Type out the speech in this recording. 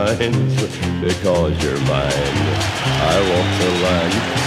lines because you're mine. I walk the line